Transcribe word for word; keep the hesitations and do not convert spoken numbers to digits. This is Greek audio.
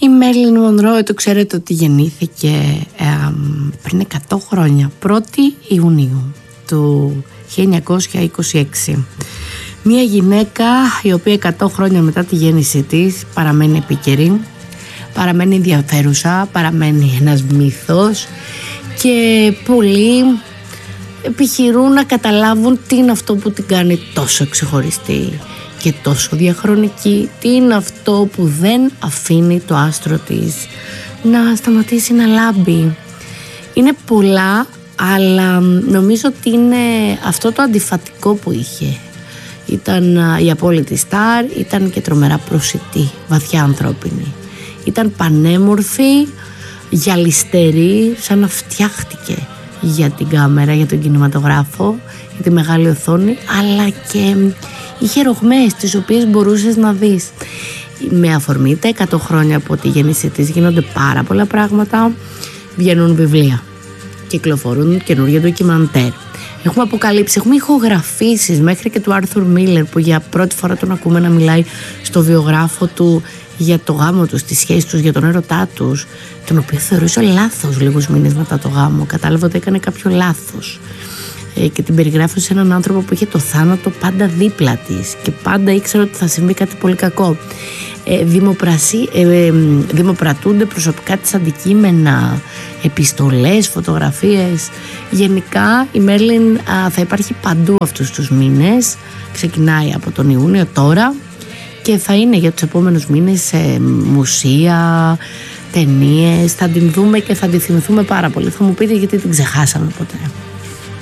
Η Μέρλιν Μονρό, το ξέρετε ότι γεννήθηκε ε, πριν εκατό χρόνια, πρώτη Ιουνίου του χίλια εννιακόσια είκοσι έξι. Μια γυναίκα η οποία εκατό χρόνια μετά τη γέννησή της παραμένει επίκαιρη, παραμένει ενδιαφέρουσα, παραμένει ένας μύθος και πολλοί επιχειρούν να καταλάβουν τι είναι αυτό που την κάνει τόσο ξεχωριστή και τόσο διαχρονική, τι είναι αυτό που δεν αφήνει το άστρο της να σταματήσει να λάμπει. Είναι πολλά, αλλά νομίζω ότι είναι αυτό το αντιφατικό που είχε. Ήταν η απόλυτη στάρ, ήταν και τρομερά προσιτή, βαθιά ανθρώπινη. Ήταν πανέμορφη, γυαλιστερή, σαν να φτιάχτηκε για την κάμερα, για τον κινηματογράφο, για τη μεγάλη οθόνη, αλλά και είχε ρογμές τις οποίες μπορούσες να δεις. Με αφορμή τα εκατό χρόνια από τη γέννησή της γίνονται πάρα πολλά πράγματα. Βγαίνουν βιβλία, κυκλοφορούν καινούργια ντοκιμαντέρ, έχουμε αποκαλύψει, έχουμε ηχογραφήσεις μέχρι και του Άρθουρ Μίλερ, που για πρώτη φορά τον ακούμε να μιλάει στο βιογράφο του για το γάμο τους, τη σχέση τους, για τον έρωτά τους, τον οποίο θεωρούσε λάθος λίγους μήνες μετά το γάμο. Κατάλαβε ότι έκανε κάποιο λάθος ε, και την περιγράφει σε έναν άνθρωπο που είχε το θάνατο πάντα δίπλα της και πάντα ήξερε ότι θα συμβεί κάτι πολύ κακό. Ε, δημοπρασί, ε, ε, δημοπρατούνται προσωπικά της αντικείμενα, επιστολές, φωτογραφίες. Γενικά η Μέρλιν α, θα υπάρχει παντού αυτούς τους μήνες. Ξεκινάει από τον Ιούνιο τώρα και θα είναι για τους επόμενους μήνες σε μουσεία, ταινίες. Θα την δούμε και θα την θυμηθούμε πάρα πολύ. Θα μου πείτε γιατί την ξεχάσαμε ποτέ.